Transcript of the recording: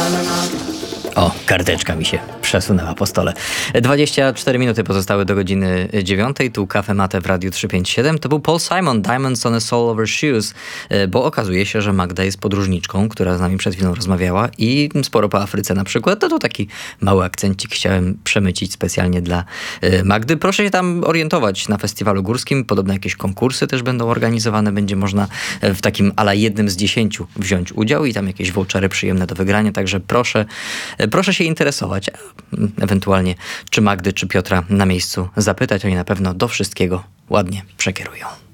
O, karteczka mi się przesunęła po stole. 24 minuty pozostały do godziny 9. Tu Cafe Mate w Radiu 357. To był Paul Simon, Diamonds on a Soul Over Shoes, bo okazuje się, że Magda jest podróżniczką, która z nami przed chwilą rozmawiała i sporo po Afryce na przykład. To taki mały akcencik chciałem przemycić specjalnie dla Magdy. Proszę się tam orientować na festiwalu górskim. Podobno jakieś konkursy też będą organizowane. Będzie można w takim ala 1 z 10 wziąć udział i tam jakieś vouchery przyjemne do wygrania. Także proszę się interesować, ewentualnie czy Magdy, czy Piotra na miejscu zapytać. Oni na pewno do wszystkiego ładnie przekierują.